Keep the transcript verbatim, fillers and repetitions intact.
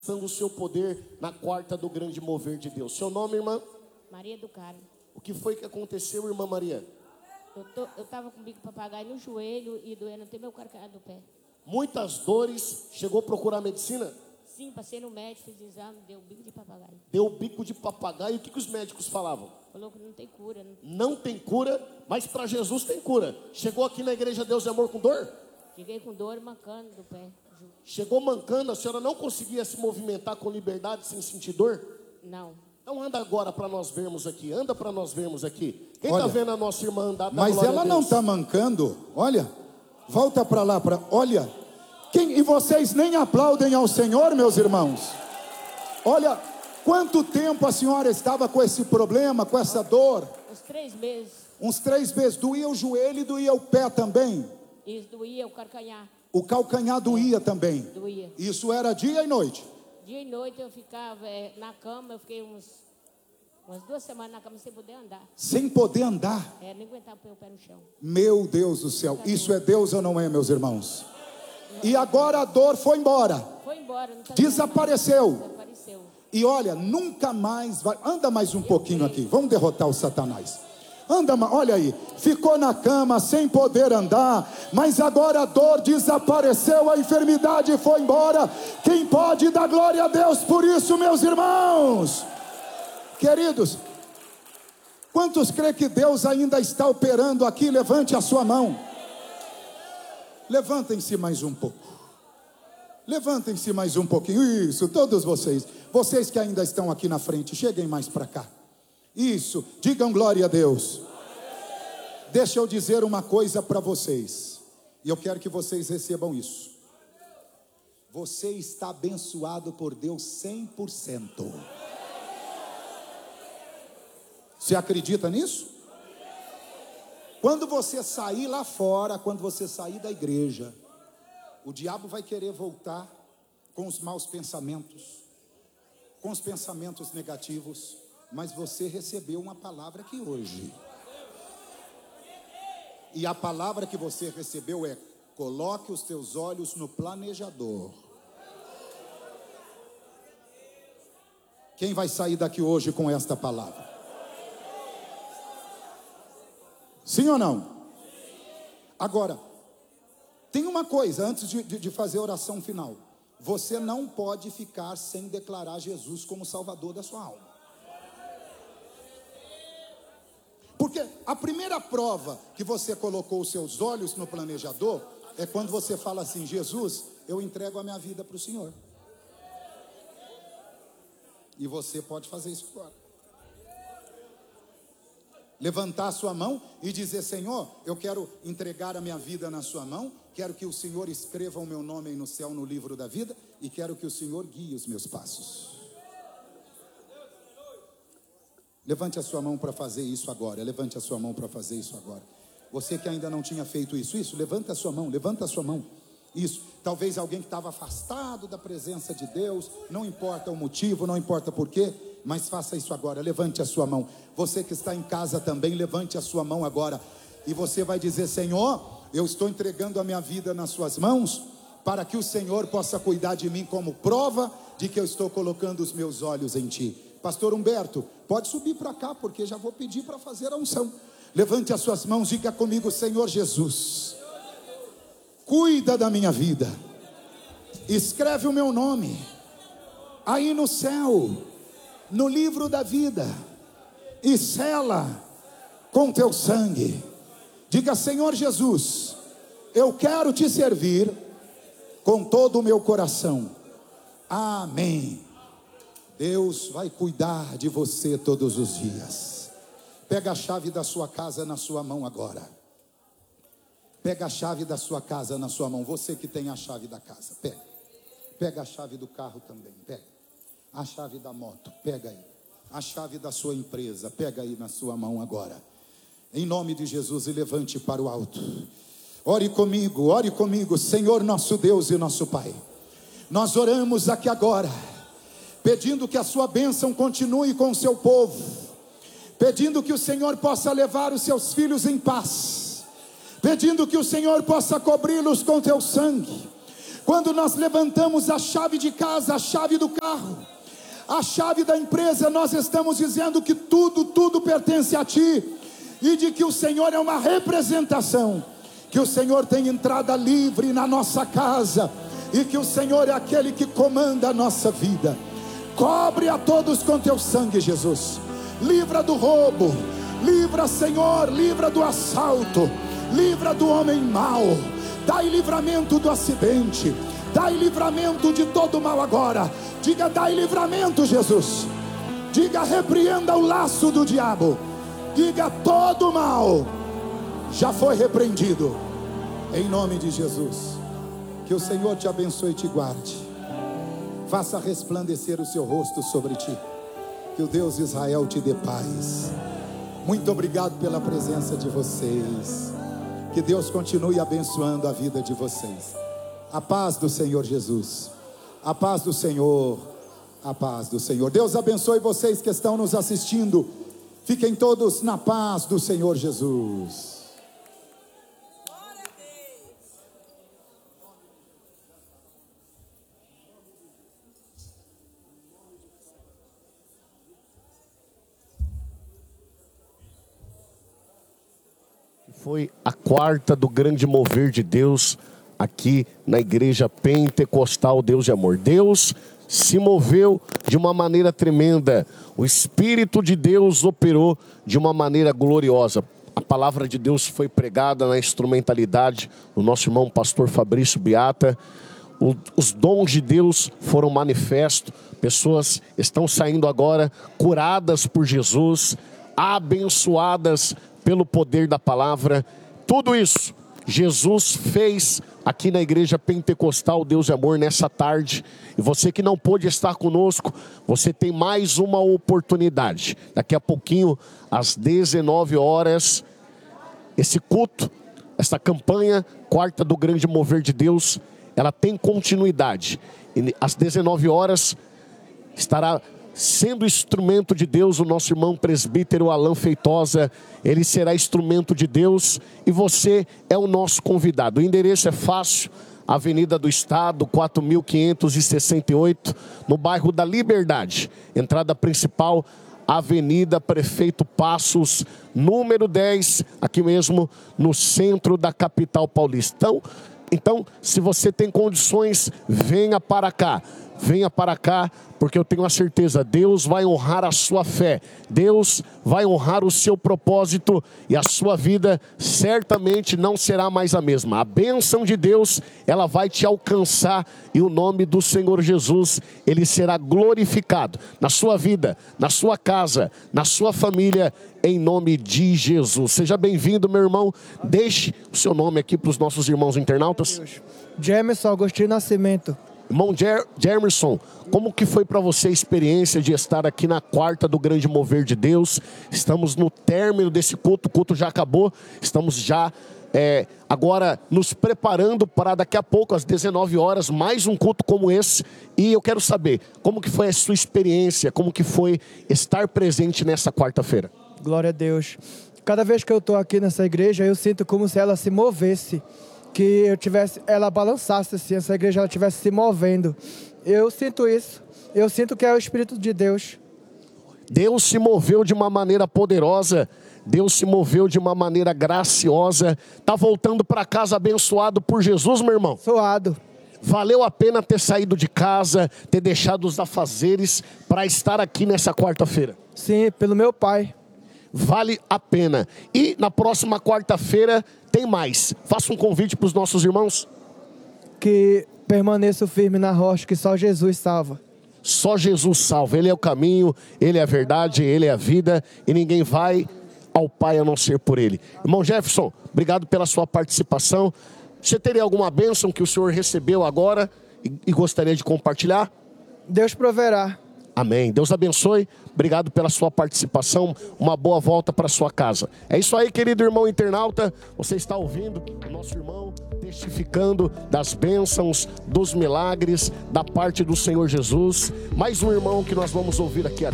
o seu poder na quarta do grande mover de Deus. Seu nome, irmã? Maria do Carmo. O que foi que aconteceu, irmã Maria? Eu, tô, eu tava com bico papagaio no joelho e doendo até meu carcado do pé. Muitas dores, chegou a procurar medicina? Sim, passei no médico, fiz exame, deu bico de papagaio. Deu bico de papagaio, o que, que os médicos falavam? Falou que não tem cura. Não, Não tem cura, mas para Jesus tem cura. Chegou aqui na igreja Deus e Amor com dor? Cheguei com dor mancando do pé. Chegou mancando, a senhora não conseguia se movimentar com liberdade sem sentir dor? Não. Então anda agora para nós vermos aqui, anda para nós vermos aqui. Quem Olha, está vendo a nossa irmã andar? Dá Mas glória ela a não Deus. está mancando. Olha, volta para lá, para. Olha, quem, e vocês nem aplaudem ao Senhor, meus irmãos. Olha, quanto tempo a senhora estava com esse problema, com essa dor? Uns três meses. Uns três meses. Doía o joelho e doía o pé também. Isso doía o carcanhar. O calcanhar doía também. Doía. Isso era dia e noite. Dia e noite eu ficava é, na cama, eu fiquei uns, umas duas semanas na cama sem poder andar. Sem poder andar. É, nem aguentava pôr o pé no chão. Meu Deus do céu, isso é Deus ou não é, meus irmãos? E agora a dor foi embora. Foi embora. Não tá Desapareceu. Desapareceu. E olha, nunca mais vai. Anda mais um pouquinho aqui. Vamos derrotar o Satanás. Anda, olha aí. Ficou na cama sem poder andar, mas agora a dor desapareceu, a enfermidade foi embora. Quem pode dar glória a Deus por isso, meus irmãos? Queridos, quantos crê que Deus ainda está operando aqui? Levante a sua mão. Levantem-se mais um pouco. Levantem-se mais um pouquinho. Isso, todos vocês. Vocês que ainda estão aqui na frente, cheguem mais para cá. Isso, digam glória a Deus. Deixa eu dizer uma coisa para vocês. E eu quero que vocês recebam isso. Você está abençoado por Deus cem por cento. Você acredita nisso? Quando você sair lá fora, quando você sair da igreja, o diabo vai querer voltar com os maus pensamentos, com os pensamentos negativos, mas você recebeu uma palavra aqui hoje. E a palavra que você recebeu é: coloque os teus olhos no planejador. Quem vai sair daqui hoje com esta palavra? Sim ou não? Agora, tem uma coisa, antes de, de, de fazer a oração final. Você não pode ficar sem declarar Jesus como Salvador da sua alma. Porque a primeira prova que você colocou os seus olhos no planejador é quando você fala assim: Jesus, eu entrego a minha vida para o Senhor. E você pode fazer isso agora. Levantar a sua mão e dizer: Senhor, eu quero entregar a minha vida na sua mão. Quero que o Senhor escreva o meu nome aí no céu, no livro da vida. E quero que o Senhor guie os meus passos. Levante a sua mão para fazer isso agora. Levante a sua mão para fazer isso agora. Você que ainda não tinha feito isso, isso, levanta a sua mão, levanta a sua mão. Isso, talvez alguém que estava afastado da presença de Deus, não importa o motivo, não importa por quê, mas faça isso agora, levante a sua mão. Você que está em casa também, levante a sua mão agora. E você vai dizer: Senhor, eu estou entregando a minha vida nas suas mãos, para que o Senhor possa cuidar de mim como prova de que eu estou colocando os meus olhos em Ti. Pastor Humberto, pode subir para cá, porque já vou pedir para fazer a unção. Levante as suas mãos, diga comigo: Senhor Jesus, cuida da minha vida, escreve o meu nome aí no céu, no livro da vida, e sela com teu sangue. Diga: Senhor Jesus, eu quero te servir com todo o meu coração. Amém. Deus vai cuidar de você todos os dias. Pega a chave da sua casa na sua mão agora. Pega a chave da sua casa na sua mão. Você que tem a chave da casa, pega. Pega a chave do carro também, pega. A chave da moto, pega aí. A chave da sua empresa, pega aí na sua mão agora. Em nome de Jesus, e levante para o alto. Ore comigo, ore comigo. Senhor nosso Deus e nosso Pai, nós oramos aqui agora, pedindo que a sua bênção continue com o seu povo, pedindo que o Senhor possa levar os seus filhos em paz, pedindo que o Senhor possa cobri-los com teu sangue, Quando nós levantamos a chave de casa, a chave do carro, a chave da empresa, nós estamos dizendo que tudo, tudo pertence a Ti, e de que o Senhor é uma representação, que o Senhor tem entrada livre na nossa casa, e que o Senhor é aquele que comanda a nossa vida. Cobre a todos com Teu sangue, Jesus. Livra do roubo, livra, Senhor, livra do assalto, livra do homem mau, dai livramento do acidente, dai livramento de todo mal agora. Diga, dai livramento, Jesus. Diga, repreenda o laço do diabo. Diga, todo mal já foi repreendido, em nome de Jesus. Que o Senhor te abençoe e te guarde, faça resplandecer o seu rosto sobre ti, que o Deus de Israel te dê paz. Muito obrigado pela presença de vocês, que Deus continue abençoando a vida de vocês. A paz do Senhor Jesus, a paz do Senhor, a paz do Senhor. Deus abençoe vocês que estão nos assistindo. Fiquem todos na paz do Senhor Jesus. Foi a quarta do grande mover de Deus aqui na igreja pentecostal Deus de Amor. Deus se moveu de uma maneira tremenda. O Espírito de Deus operou de uma maneira gloriosa. A palavra de Deus foi pregada na instrumentalidade do nosso irmão pastor Fabrício Beata. O, os dons de Deus foram manifestos. Pessoas estão saindo agora curadas por Jesus, abençoadas pelo poder da palavra. Tudo isso Jesus fez aqui na igreja pentecostal Deus de Amor nessa tarde. E você que não pôde estar conosco, você tem mais uma oportunidade. Daqui a pouquinho, às dezenove horas, esse culto, essa campanha quarta do grande mover de Deus, ela tem continuidade. E às dezenove horas estará sendo instrumento de Deus o nosso irmão presbítero Alan Feitosa. Ele será instrumento de Deus e você é o nosso convidado. O endereço é fácil, Avenida do Estado, quatro mil quinhentos e sessenta e oito, no bairro da Liberdade. Entrada principal, Avenida Prefeito Passos, número dez, aqui mesmo no centro da capital paulista. Então, então se você tem condições, venha para cá. Venha para cá, porque eu tenho a certeza, Deus vai honrar a sua fé, Deus vai honrar o seu propósito e a sua vida certamente não será mais a mesma. A bênção de Deus, ela vai te alcançar e o nome do Senhor Jesus, ele será glorificado na sua vida, na sua casa, na sua família, em nome de Jesus. Seja bem-vindo, meu irmão. Deixe o seu nome aqui para os nossos irmãos internautas. Jamerson Agostinho Nascimento. Irmão Jer Jermerson, como que foi para você a experiência de estar aqui na quarta do grande mover de Deus? Estamos no término desse culto, o culto já acabou, estamos já é, agora nos preparando para daqui a pouco, às dezenove horas, mais um culto como esse. E eu quero saber, como que foi a sua experiência, como que foi estar presente nessa quarta-feira? Glória a Deus. Cada vez que eu estou aqui nessa igreja, eu sinto como se ela se movesse, que eu tivesse, ela balançasse assim, essa igreja ela estivesse se movendo. Eu sinto isso, eu sinto que é o Espírito de Deus. Deus se moveu de uma maneira poderosa, Deus se moveu de uma maneira graciosa. Tá voltando para casa abençoado por Jesus, meu irmão? Suado. Valeu a pena ter saído de casa, ter deixado os afazeres para estar aqui nessa quarta-feira? Sim, pelo meu pai. Vale a pena. E na próxima quarta-feira tem mais. Faça um convite para os nossos irmãos. Que permaneçam firme na rocha, que só Jesus salva. Só Jesus salva. Ele é o caminho, Ele é a verdade, Ele é a vida. E ninguém vai ao Pai a não ser por Ele. Irmão Jefferson, obrigado pela sua participação. Você teria alguma bênção que o senhor recebeu agora e, e gostaria de compartilhar? Deus proverá. Amém. Deus abençoe. Obrigado pela sua participação. Uma boa volta para sua casa. É isso aí, querido irmão internauta. Você está ouvindo o nosso irmão testificando das bênçãos, dos milagres da parte do Senhor Jesus. Mais um irmão que nós vamos ouvir aqui agora.